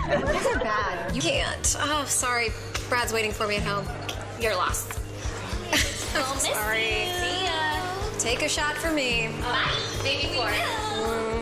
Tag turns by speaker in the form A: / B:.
A: These are bad.
B: You can't. Oh, sorry. Brad's waiting for me at home. You're lost. I'm sorry.
C: See ya.
B: Take a shot for me.
C: Bye. Baby Flora.